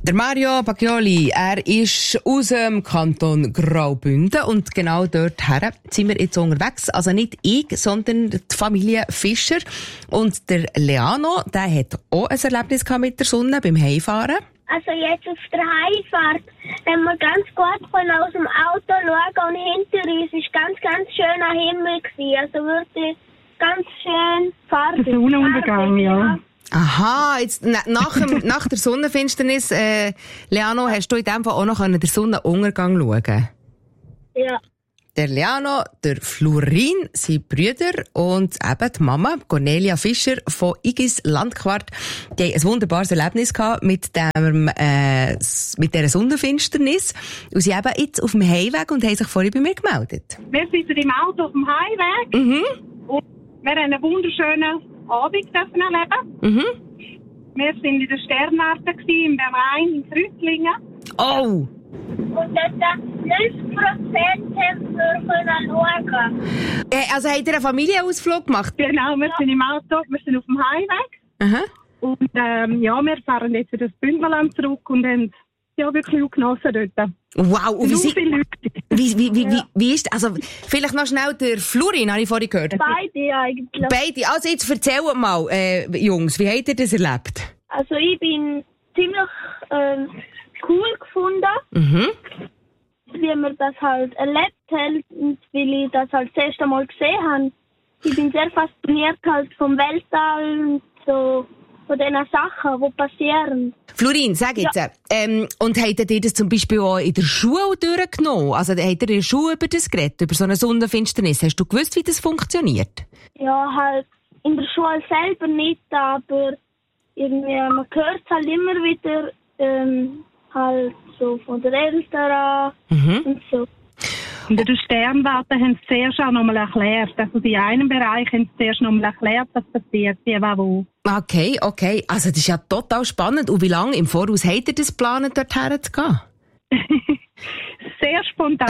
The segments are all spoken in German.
Der Mario Baglioli, er ist aus dem Kanton Graubünden und genau dorthin sind wir jetzt unterwegs. Also nicht ich, sondern die Familie Fischer. Und der Leano, der hat auch ein Erlebnis gehabt mit der Sonne beim Heimfahren. Also jetzt auf der Heimfahrt haben wir ganz gut aus dem Auto schauen und hinter uns war ganz schöner Himmel gewesen. Also wirklich ganz schön farbig. Der Sonnenuntergang, ja. Aha, jetzt nach der Sonnenfinsternis, Leano, hast du in dem Fall auch noch den Sonnenuntergang schauen? Ja. Der Leano, der Florin, seine Brüder und eben die Mama, Cornelia Fischer von Igis Landquart, die haben ein wunderbares Erlebnis gehabt mit dieser Sonnenfinsternis. Und sie eben jetzt auf dem Heimweg und haben sich vorhin bei mir gemeldet. Wir sitzen im Auto auf dem Heimweg. Und wir haben einen wunderschönen Abend erleben. Wir waren in der Sternwarte im Rhein, in Rüttlingen. Oh! Und etwa 90% haben wir schauen. Also habt ihr einen Familienausflug gemacht? Genau, wir sind im Auto, wir sind auf dem Heimweg. Aha. Und wir fahren jetzt in das Bündnerland zurück und haben wirklich auch genossen dort. Wow, und wie wie ist, also, vielleicht noch schnell der Florin, habe ich vorhin gehört. Beide eigentlich. Beide. Also jetzt erzählt mal, Jungs, wie habt ihr das erlebt? Also ich bin ziemlich cool gefunden, wie wir das halt erlebt haben und weil ich das halt das erste Mal gesehen habe. Ich bin sehr fasziniert halt vom Weltall und so von den Sachen, die passieren. Florin, sag jetzt, und habt ihr das zum Beispiel auch in der Schule durchgenommen? Also habt ihr in der Schule über das geredet, über so eine Sonnenfinsternis? Hast du gewusst, wie das funktioniert? Ja, halt in der Schule selber nicht, aber irgendwie, man hört es halt immer wieder halt so von den Eltern und so. Und in der Sternwarte haben sie zuerst auch nochmal erklärt. Also in einem Bereich haben sie zuerst nochmal erklärt, was passiert, wie wo. Okay. Also das ist ja total spannend. Und wie lange im Voraus habt ihr das geplant, dorthin zu gehen? Sehr spontan.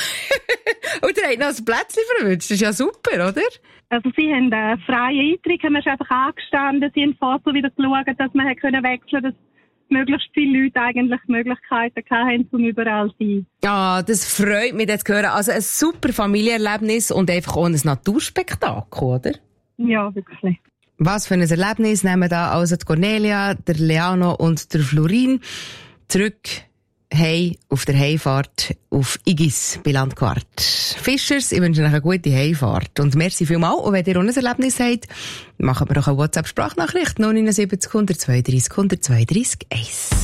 Und ihr habt noch ein Plätzchen verwünscht. Das ist ja super, oder? Also sie haben einen freien Eintritt, haben wir einfach angestanden. Sie haben vorher wieder geschaut, dass man wechseln konnte, dass möglichst viele Leute eigentlich die Möglichkeiten hatten, um überall zu sein. Ja, das freut mich, das zu hören. Also ein super Familienerlebnis und einfach auch ein Naturspektakel, oder? Ja, wirklich. Was für ein Erlebnis nehmen da also die Cornelia, der Leano und der Florin zurück auf der Heimfahrt auf Igis bei Landquart. Fischers, ich wünsche euch eine gute Heimfahrt. Und merci vielmals. Und wenn ihr auch ein Erlebnis habt, machen wir doch eine WhatsApp-Sprachnachricht 079 132 132 1.